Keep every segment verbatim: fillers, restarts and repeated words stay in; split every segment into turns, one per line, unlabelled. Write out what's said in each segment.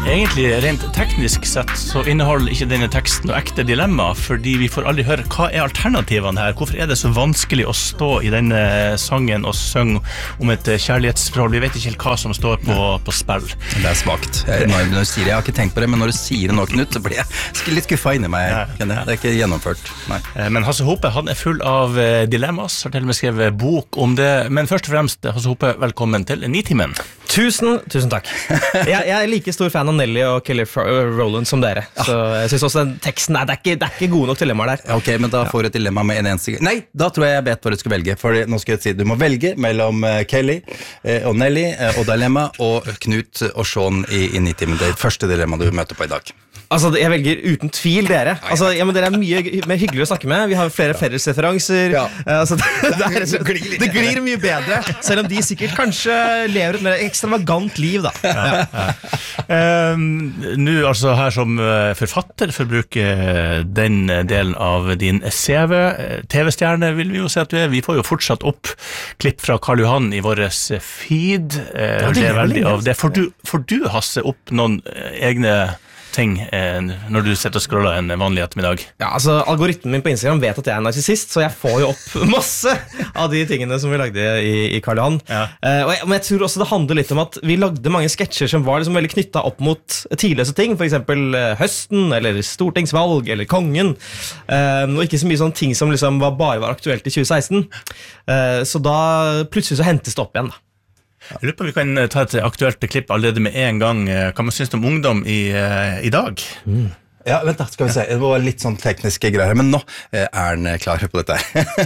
Egentlig, rent teknisk sett, så inneholder ikke denne teksten noe ekte dilemma, fordi vi får aldri høre hva er alternativene her. Hvorfor er det så vanskelig å stå i denne sangen og synge om et kjærlighetsforhold? Vi vet ikke helt hva som står på, på spill.
Det er svagt. Jeg, når, når du sier det, jeg har ikke tenkt på det, men når du sier det nå, Knut, så blir jeg litt skuffa inni meg. Ja, ja. Det er ikke gjennomført. Nei.
Men Hasse Hope, han er full av dilemmas, har til og med skrevet bok om det. Men først og fremst, Hasse Hope, velkommen til Nitimen.
Tusen, tusen takk. Jeg, jeg er like stor fan av Nelly og Kelly Rowland som dere. Så jeg synes også den teksten, nei, det er ikke, det er ikke gode nok dilemmaer der.
Ok, men da får du et dilemma med en eneste. Nei, da tror jeg jeg vet hva du skal velge. For nå skal jeg si, du må velge mellom Kelly og Nelly og Dilemma og Knut og Sean i, i Nitimen. Det er første dilemma du møter på i dag.
Altså, jeg velger uten tvil dere. Altså, ja, men dere er mye mer hyggelig å snakke med. Vi har flere felles referanser. Ja. Altså, det, det, er, det glir mye bedre, selv om de sikkert kanskje lever et mer ekstravagant liv, da. Ja.
Ja. Um, Nå altså her som forfatter, for å bruke den delen av din C V, T V-stjerne vil vi jo si at du er. Vi får jo fortsatt opp klipp fra Karl Johan i vår feed. Ja, det er veldig av det. Får du, får du Hasse opp noen egne ting eh, når du setter og scroller en vanlig ettermiddag?
Ja, altså algoritmen min på Instagram vet at jeg er narsissist, så jeg får jo opp masse av de tingene som vi lagde i, i Karl Johan. Ja. Eh, og jeg, men jeg tror også det handler litt om at vi lagde mange sketsjer som var liksom veldig knyttet opp mot tidløse ting, for eksempel eh, høsten, eller stortingsvalg, eller kongen, eh, og ikke så mye sånne ting som liksom var, bare var aktuelt i tjue seksten. Eh, så da plutselig så hentes det opp igjen da.
Jeg lurer på om vi kan ta et aktuelt klipp allerede med en gang. Hva man synes om ungdom i, i dag?
Mm. Ja, vent da, skal vi se. Det var litt sånn tekniske greier, men nå er han klar på dette.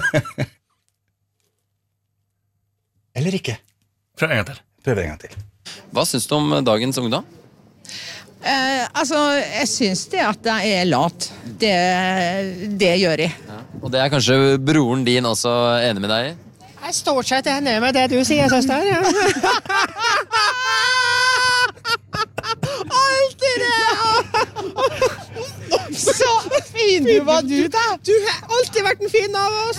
Eller ikke?
Prøv en gang til.
Prøv en gang til.
Hva synes du om dagens ungdom?
Eh, altså, jeg synes det at det er lat. Det, det gjør jeg.
Ja. Og det er kanskje broren din også enig med deg i?
Jeg står seg til henne med det du sier, søster. Ja. Alltid det! Så fin du var du da. Du har alltid vært en fin av oss.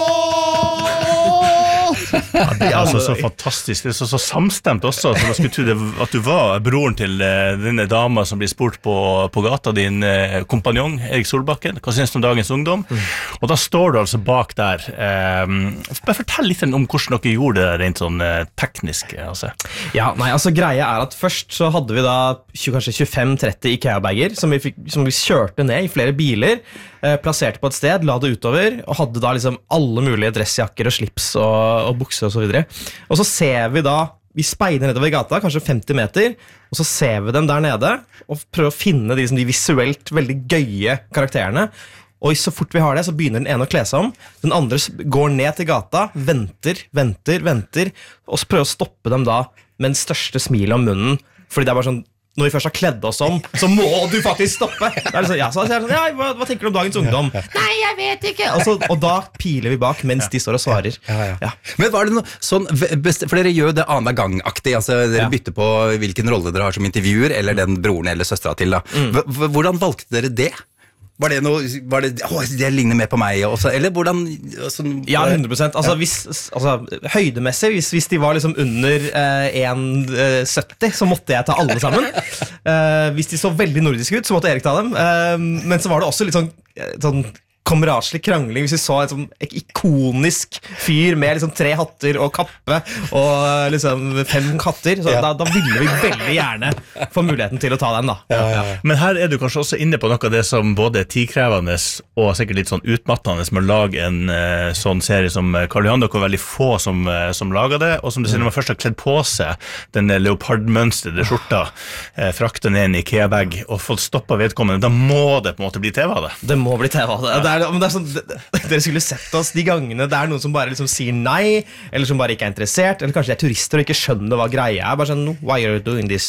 Ja, det er altså så fantastisk. Det er så, så samstemt også. Så man skulle tro det, at du var broren til uh, denne dama som blir spurt på, på gata, din uh, kompanjong, Erik Solbakken. Hva synes du om dagens ungdom? Mm. Og da står du altså bak der. Um, bare fortell litt om hvordan dere gjorde det rent sånn uh, teknisk. Altså.
Ja, nei, altså greia er at først så hadde vi da kanskje tjuefem tretti IKEA-bager som vi, fikk, som vi kjørte ned i flere biler, eh, plasserte på et sted, la det utover, og hadde da liksom alle mulige dressjakker og slips og, og bukser og så videre. Og så ser vi da, vi speider nedover i gata, kanskje femti meter, og så ser vi dem der nede, og prøver å finne de, som de visuelt veldig gøye karakterene. Og så fort vi har det, så begynner den ene å kle seg om. Den andre går ned til gata, venter, venter, venter, og så prøver å stoppe dem da med den største smilet om munnen. Fordi det er bare sånn, når vi først har kledd oss om, så må du faktisk stoppe. Det er liksom, ja, så jeg sånn, ja, hva, hva tenker du om dagens ungdom? Nei, jeg vet ikke. Og, så, og da piler vi bak mens de står og svarer. Ja, ja, ja. Ja.
Men var det noe sånn, for dere gjør det annenhver gang-aktig, altså dere ja. bytter på hvilken rolle dere har som intervjuer, eller den broren eller søstera til da. Mm. Hvordan valgte dere det? Var det noe, var det, å, det ligner mer på meg også, eller hvordan? Altså,
ja, hundre prosent. Altså, ja. hvis, altså, høydemessig, hvis, hvis de var liksom under eh, en sytti, så måtte jeg ta alle sammen. Eh, hvis de så veldig nordiske ut, så måtte Erik ta dem. Eh, men så var det også litt sånn, sånn kameratslig krangling hvis vi så et sånn ikonisk fyr med liksom tre hatter og kappe og liksom fem katter, så ja. da, da ville vi veldig gjerne få muligheten til å ta den da.
Ja, ja, ja. Men her er du kanskje også inne på noe av det som både er tidkrevende og sikkert litt sånn utmattende med å lage en uh, sånn serie som Karl Johan. Dere er veldig få som, uh, som lager det, og som du sier, når man først har kledd på seg den leopardmønstrede skjorta, uh, frakta ned en IKEA-bag og fått stoppet vedkommende, da må det på en måte bli T V av det.
Det må bli T V av det. Det er Men det er sånn, dere skulle sett oss de gangene det er noen som bare liksom sier nei, eller som bare ikke er interessert, eller kanskje de er turister og ikke skjønner hva greia er. Bare sånn, why are you doing this?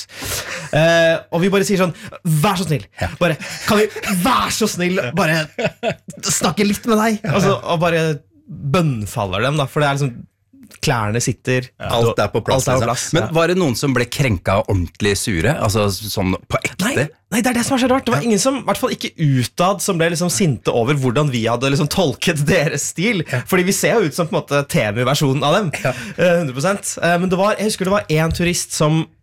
Uh, og vi bare sier sånn, vær så snill, bare, kan vi, vær så snill, bare snakke litt med deg, altså, og bare bønnfaller dem da, for det er liksom klærne sitter,
ja, alt er på plass,
er på plass
men ja. Var det noen som ble krenka ordentlig sure, altså sånn på ekte?
Nei, nei, det er det som er så rart. Det var ja. ingen som, i hvert fall ikke utad, som ble liksom sinte over hvordan vi hadde liksom tolket deres stil, ja. fordi vi ser jo ut som på en måte T V-versjonen av dem, ja. uh, hundre prosent. Uh, men det var, jeg husker det var en turist som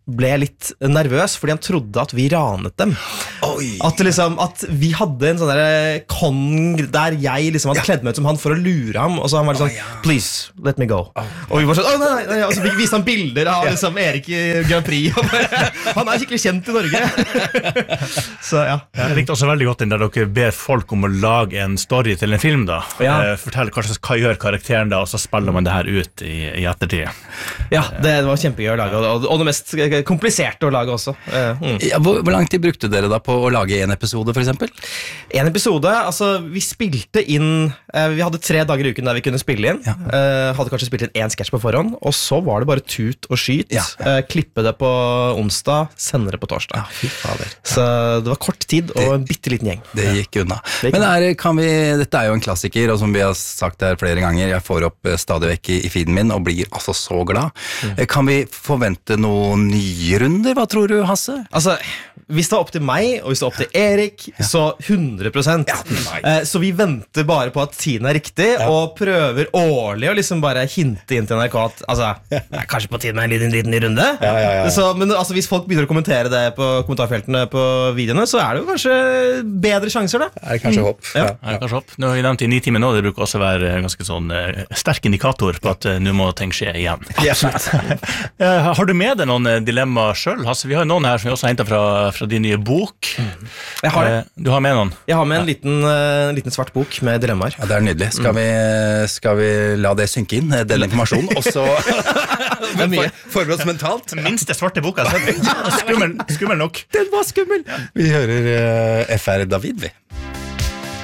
ble litt nervøs, fordi han trodde at vi ranet dem.
Oi.
At, liksom, at vi hadde en sånn der kong der jeg liksom hadde kledd meg ut som han for å lure ham, og så han var liksom,
oh, ja.
please, let me go. Oh. Og vi var sånn, oh, nei, nei, nei, og så viste han bilder av liksom, Erik i Grand Prix, og bare, han er skikkelig kjent i Norge. Så ja.
Jeg likte også veldig godt den der dere ber folk om å lage en story til en film da.
Ja.
Eh, fortell kanskje hva gjør karakteren da, og så spiller man det her ut i, i ettertid.
Ja, det var kjempegøy å lage, og, og det mest kompliserte å lage også. Mm.
Ja, hvor, hvor lang tid brukte dere da på å lage en episode, for eksempel?
En episode, altså vi spilte inn, eh, vi hadde tre dager i uken der vi kunne spille inn,
ja.
eh, hadde kanskje spilt inn en sketsj på forhånd, og så var det bare tut og skyt,
ja, ja.
Eh, klippe det på onsdag, sende det på torsdag.
Ja, fy fader.
Så det var kort tid og en bitteliten gjeng.
Det gikk unna.
Det gikk
Men er, kan vi, dette er jo en klassiker, og som vi har sagt her flere ganger, jeg får opp stadig vekk i, i feeden min, og blir altså så glad. Mm. Kan vi forvente noen nye runder? Hva tror du, Hasse?
Altså, hvis det var opp til meg, og hvis det var opp til Erik, ja. Så hundre prosent. Ja, eh, så vi venter bare på at tiden er riktig, ja. Og prøver årlig å liksom bare hinte inn til N R K at altså, det er kanskje på tiden med en liten, liten runde.
Ja, ja, ja, ja.
Så, men altså, hvis folk begynner å kommentere det på kommentarfeltene på videoene, så er det jo kanskje bedre sjanser da.
Er det kanskje
mm.
håp?
Ja, er det kanskje håp. Nå har vi nevnt i ni timer nå, det bruker også være ganske sånn uh, sterk indikator på at uh, nå må ting skje igjen.
Absolutt.
uh, har du med deg noen uh, dilemma selv? Altså, vi har noen her som vi også har hentet fra, fra din nye bok.
Mm. Jeg har det.
Uh, du har med noen?
Jeg har med en liten, uh, liten svart bok med dilemmaer.
Ja, det er nydelig. Skal, mm. vi, skal vi la det synke inn, den informasjonen, og så forberedt oss mentalt?
Minste svarte boka, skummel, skummel nok.
Den var skummel. Ja. Vi hører uh, F R David, vi.